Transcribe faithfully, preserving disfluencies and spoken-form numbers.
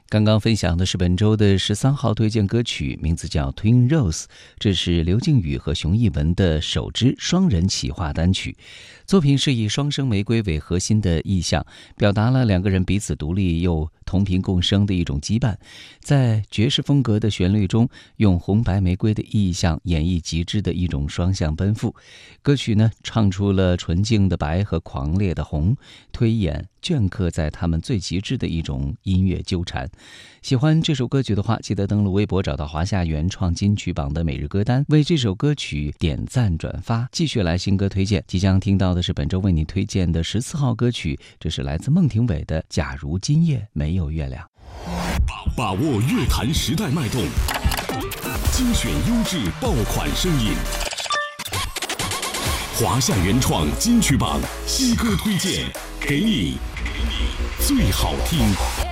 刚刚分享的是本周的十三号推荐歌曲，名字叫 Twin Rose， 这是刘靖宇和熊艺文的首支双人企划单曲。作品是以双生玫瑰为核心的意象，表达了两个人彼此独立又同频共生的一种羁绊。在爵士风格的旋律中，用红白玫瑰的意象演绎极致的一种双向奔赴。歌曲呢，唱出了纯净的白和狂烈的红，推演镌刻在他们最极致的一种音乐纠缠。喜欢这首歌曲的话，记得登录微博找到华夏原创金曲榜的每日歌单，为这首歌曲点赞转发。继续来新歌推荐，即将听到的是本周为你推荐的十四号歌曲，这是来自孟庭苇的《假如今夜没有月亮》。 把握乐坛时代脉动，精选优质爆款声音。华夏原创金曲榜新歌推荐，给你最好听。